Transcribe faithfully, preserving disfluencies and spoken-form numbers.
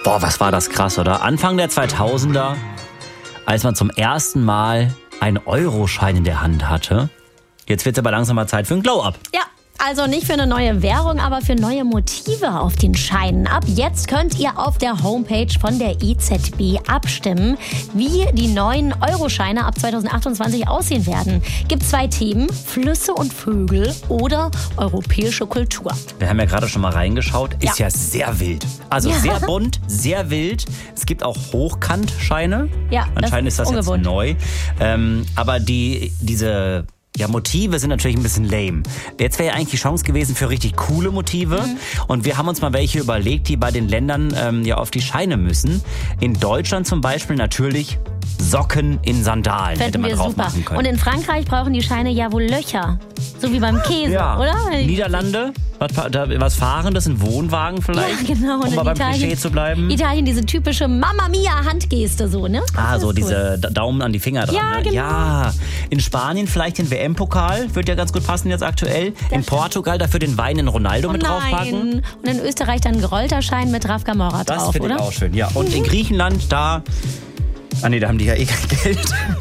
Boah, was war das krass, oder? Anfang der zweitausender, als man zum ersten Mal einen Euroschein in der Hand hatte. Jetzt wird es aber langsam mal Zeit für ein Glow-Up. Ja. Also nicht für eine neue Währung, aber für neue Motive auf den Scheinen. Ab jetzt könnt ihr auf der Homepage von der E Z B abstimmen, wie die neuen Euroscheine ab zweitausendachtundzwanzig aussehen werden. Gibt zwei Themen, Flüsse und Vögel oder europäische Kultur. Wir haben ja gerade schon mal reingeschaut, ist ja, ja sehr wild. Also ja. sehr bunt, sehr wild. Es gibt auch Hochkantscheine. Ja, anscheinend das ist das ungewohnt. jetzt neu. Ähm, aber die, diese... Ja, Motive sind natürlich ein bisschen lame. Jetzt wäre ja eigentlich die Chance gewesen für richtig coole Motive. Mhm. Und wir haben uns mal welche überlegt, die bei den Ländern ähm, ja auf die Scheine müssen. In Deutschland zum Beispiel natürlich Socken in Sandalen. Fänden hätte man wir drauf super. machen können. Und in Frankreich brauchen die Scheine ja wohl Löcher. So wie beim Käse, ja. oder? Niederlande, was, da, was fahren, das sind Wohnwagen vielleicht, ja, genau. um mal beim Italien, Klischee zu bleiben. Italien, diese typische Mamma Mia Handgeste so, ne? Ah, so cool. diese Daumen an die Finger dran. Ja, ne? genau. Ja, in Spanien vielleicht den W M-Pokal, wird ja ganz gut passen jetzt aktuell. Das in Portugal dafür den Wein in Ronaldo oh mit draufpacken. Und in Österreich dann ein gerollter Schein mit Raf Camora drauf, Das finde ich oder? auch schön, ja. Und in Griechenland, da... Ah nee, da haben die ja eh kein Geld.